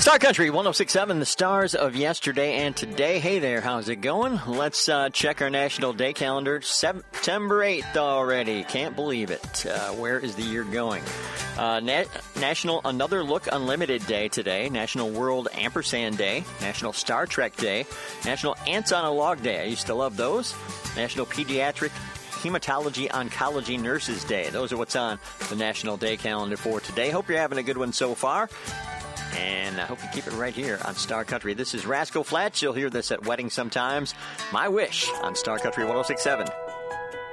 Star Country 106.7, the stars of yesterday and today. Hey there, how's it going? Let's check our National Day calendar. September 8th already. Can't believe it. Where is the year going? National Another Look Unlimited Day today. National World Ampersand Day. National Star Trek Day. National Ants on a Log Day. I used to love those. National Pediatric Hematology Oncology Nurses Day. Those are what's on the National Day calendar for today. Hope you're having a good one so far. And I hope you keep it right here on Star Country. This is Rascal Flatts. You'll hear this at weddings sometimes. My Wish on Star Country 106.7.